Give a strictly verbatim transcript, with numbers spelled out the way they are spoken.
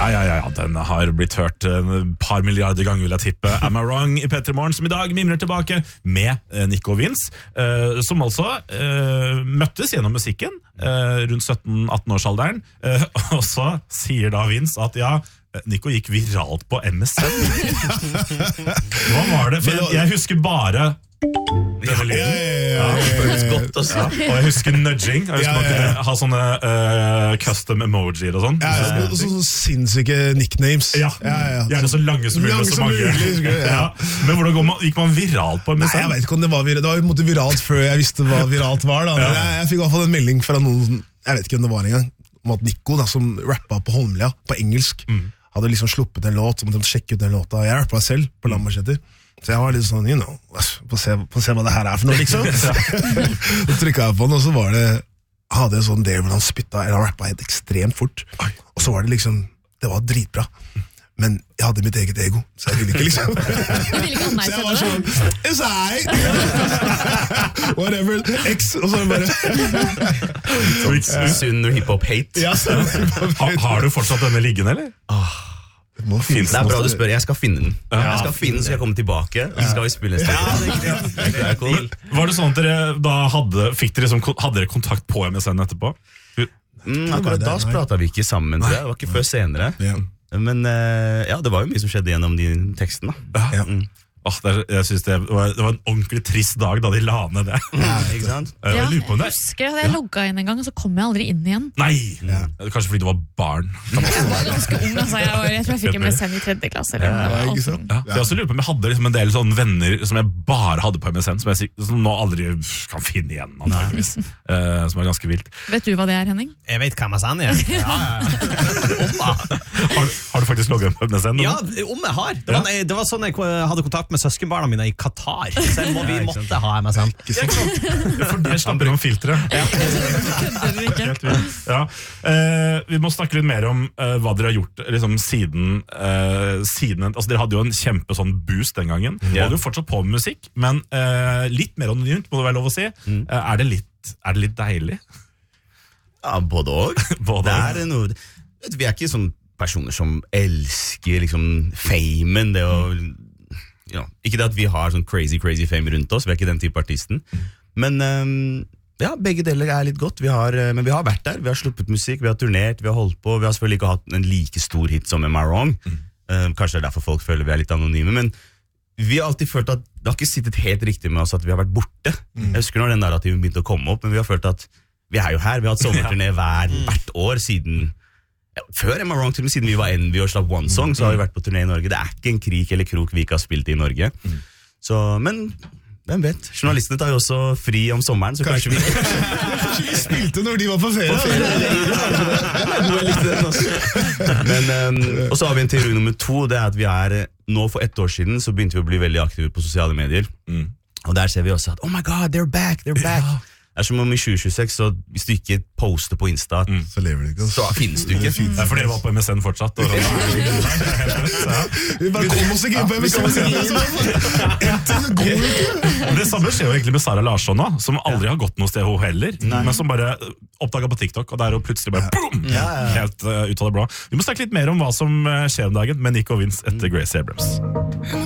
ja, ja, den har blitt hørt en par milliarder ganger, vil jeg tippe. Am I Wrong i P tre Morgen, som i dag mimrer tilbake med Nico og Vince, uh, som altså uh, møttes gjennom musikken uh, rundt sytten-atten-årsalderen, uh, og så sier da Vince at ja, Nico gikk viralt på M S N. Hva var det? For jeg, jeg husker bare denne lyden. Ja, ja, ja, ja, ja. Godt også. Ja, og jeg husker nudging. Jeg husker Ja, ja, ja. man ha sånne uh, custom emojier og sånn. Ja, ja, og så, så sinnssyke nicknames. Ja, ja, ja. gjerne så lange som mulig. Lange så som mange. mulig, husker jeg, ja. Ja. Men hvordan går man, gikk man viralt på M S N? Nei, jeg vet ikke om det var viralt. Det var jo på en måte viralt før jeg visste hva viralt var. Da. Ja. Jeg, jeg fikk i hvert fall en melding fra noen, jeg vet ikke hvem det var engang, om at Nico, da, som rappet på Holmlia, på engelsk, mm. hadde liksom sluppet en låt, så måtte de sjekke ut den låta. Jeg rappet selv på Lambertseter. Så jeg var litt sånn, you know, få se, få se hva det her er for noe, liksom. Så trykket jeg på den, og så var det, jeg hadde en sånn del hvor han spyttet, eller han rappet helt ekstremt fort. Og så var det liksom, det var dritbra. Men jeg hadde mitt eget ego, så jeg ville ikke liksom. Du ville ikke Så jeg var sånn, it's I, whatever, X, og så bare. Sånn sunn hiphop-hate. Ja, så, Ha, har du fortsatt denne liggende, eller? det må finnes Det er bra noe. du spør, jeg skal finne den. Jeg skal finne den, så skal jeg komme tilbake, og så skal vi spille en sted. Det er cool. Var det sånn at dere da hadde, fikk dere liksom, hadde dere kontakt på M S N etterpå? Mm, akkurat da pratet vi ikke sammen, tror jeg. Det var ikke før senere. Ja. Men eh, ja, det var jo mye som skjedde gjennom de teksten da. Ja. Mm. Åh, det, er- jeg synes det, var, det var en ordentlig trist dag da de la ned det. Ja, ikke sant? Jeg Ja, lurer på om jeg det. husker at jeg logga inn en gang, og så kom jeg aldri inn igjen. Nei! Ja. Kanskje fordi du var barn. Jeg var ganske ung, altså. Jeg, var, jeg tror jeg fikk en M S N i tredje klasse. Eller, Ja, noe. ikke sant? Ja, så jeg også lurer på om jeg hadde liksom en del sånne venner som jeg bare hadde på M S N, som jeg sik- som nå aldri kan finne igjen, antageligvis. Eh, som er ganske vilt. Vet du hva det er, Henning? Jeg vet hva M S N er. Ja, ja. Har, har du faktisk logget inn på M S N? Ja, om jeg har. Det var, det var sånn jeg hadde kontakt med søskenbarna mine i Qatar. Så jeg må, vi måtte ha M S N. For det slapper om filteret. Kødder du ikke? Helt vilt. Ja. Eh, vi må snakke litt mer om eh, hva dere har gjort liksom, siden, eh, siden altså, dere hadde jo en kjempe sånn boost den gangen. Dere holder jo fortsatt på med musikk, men eh, litt mer anonymt, må det være lov å si. Eh, er, det litt, er det litt deilig? Ja, både og. Både Det og. er noe, vet du, vi er ikke sånne personer som elsker liksom famen, det å, ja, ikke det at vi har sånn crazy, crazy fame rundt oss, vi er ikke den type artisten, men um, ja, begge deler er litt godt, vi har, men vi har vært der, vi har sluppet musikk, vi har turnert, vi har holdt på, vi har selvfølgelig ikke hatt en like stor hit som Am I Wrong, mm. uh, kanskje det er derfor folk føler vi er litt anonyme, men vi har alltid følt at det har ikke sittet helt riktig med oss at vi har vært borte. Mm. Jeg husker når den narrativen begynte å komme opp, men vi har følt at vi er jo her, vi har hatt sommerturné hver, hvert år siden, ja, før Am I Wrong, til og med siden vi var Envy og slapp One Song, så har vi vært på turné i Norge. Det er ikke en krik eller krok vi ikke har spilt i Norge. Så, men hvem vet? Journalistene tar jo også fri om sommeren, så kanskje, kanskje vi... Kanskje vi spilte når de var på ferie. Men, um, og så har vi en teori nummer to, det er at vi er, nå for ett år siden, så begynte vi å bli veldig aktive på sosiale medier. Mm. Og der ser vi også at, oh my god, they're back, they're back. Ja. Det er som om i tjue tjueseks, så hvis du ikke poster på Insta, mm. så lever du ikke. Så finnes du ikke. Det er fordi jeg var på M S N fortsatt. Og vi bare kom oss ikke inn på M S N. Det samme skjer jo egentlig med Sara Larsson nå, som aldri har gått noe sted hun heller, Nei. men som bare oppdaget på TikTok, og der og plutselig bare boom, ja, ja, ja. helt uh, ut av det blå. Vi må snakke litt mer om hva som uh, skjer om dagen med Nico og Vince etter Gracie Abrams. I'm